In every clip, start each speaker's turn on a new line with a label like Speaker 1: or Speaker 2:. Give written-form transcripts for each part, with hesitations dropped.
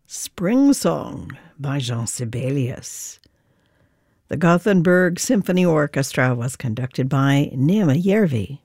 Speaker 1: Spring Song by Jean Sibelius. The Gothenburg Symphony Orchestra was conducted by Nema Järvi.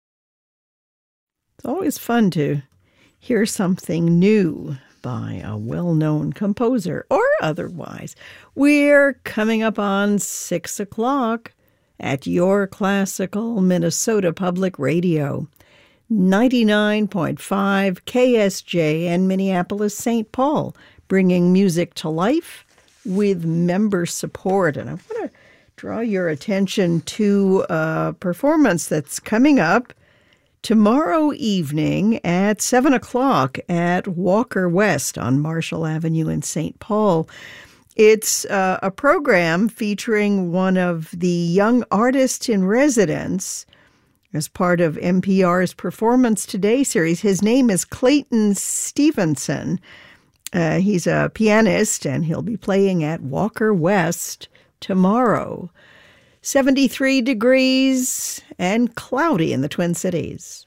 Speaker 1: It's always fun to hear something new by a well-known composer or otherwise. We're coming up on 6 o'clock at your classical Minnesota Public Radio. 99.5 KSJ and Minneapolis St. Paul, bringing music to life with member support. And I want to draw your attention to a performance that's coming up tomorrow evening at 7 o'clock at Walker West on Marshall Avenue in St. Paul. It's a program featuring one of the young artists in residence as part of NPR's Performance Today series. His name is Clayton Stevenson. He's a pianist, and he'll be playing at Walker West tomorrow. 73 degrees and cloudy in the Twin Cities.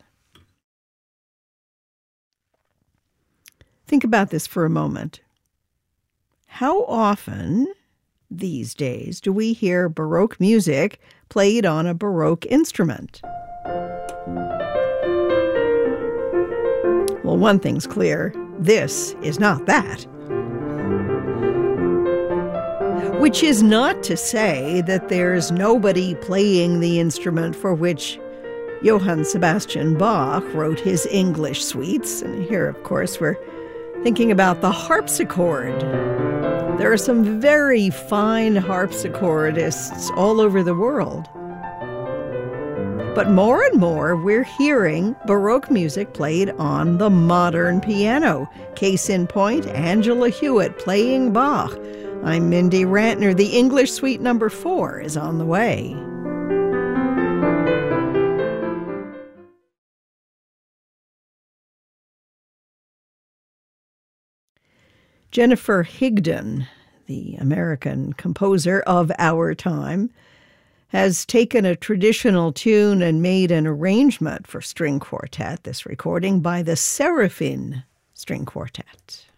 Speaker 1: Think about this for a moment. How often these days do we hear Baroque music played on a Baroque instrument? Well, one thing's clear. This is not that. Which is not to say that there's nobody playing the instrument for which Johann Sebastian Bach wrote his English suites. And here, of course, we're thinking about the harpsichord. There are some very fine harpsichordists all over the world. But more and more, we're hearing Baroque music played on the modern piano. Case in point, Angela Hewitt playing Bach. I'm Mindy Rantner. The English Suite No. 4 is on the way. Jennifer Higdon, the American composer of our time, has taken a traditional tune and made an arrangement for string quartet, this recording by the Seraphine String Quartet.